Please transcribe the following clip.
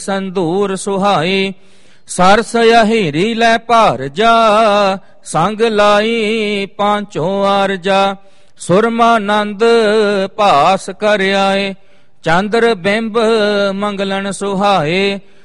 ਸੰਧੂਰ ਸੁਹਾਈ। ਸਰਸ ਅਹੀਰੀ ਲੈ ਭਾਰ ਜਾ, ਸੰਗ ਲਾਈ ਪਾਂਚੋ ਆਰਜਾ। ਸੁਰਮਾਨੰਦ ਭਾਸ ਕਰ ਆਏ, ਚੰਦਰ ਬਿੰਬ ਮੰਗਲਨ ਸੁਹਾਏ।